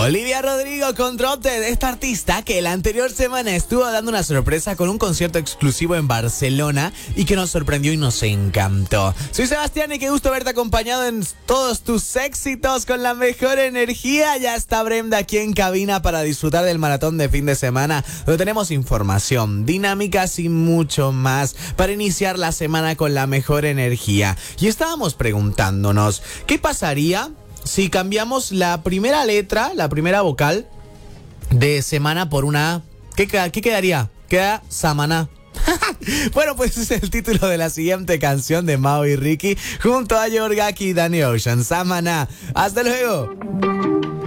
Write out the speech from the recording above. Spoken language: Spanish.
Olivia Rodrigo con Drop Dead, esta artista que la anterior semana estuvo dando una sorpresa con un concierto exclusivo en Barcelona y que nos sorprendió y nos encantó. Soy Sebastián y qué gusto verte acompañado en todos tus éxitos con la mejor energía. Ya está Brenda aquí en cabina para disfrutar del maratón de fin de semana, donde tenemos información, dinámicas y mucho más para iniciar la semana con la mejor energía. Y estábamos preguntándonos, ¿qué pasaría si cambiamos la primera letra, la primera vocal de semana por una... ¿Qué quedaría? Queda Samaná. Bueno, pues ese es el título de la siguiente canción de Mao y Ricky junto a Yorgaki y Danny Ocean, Samaná. ¡Hasta luego!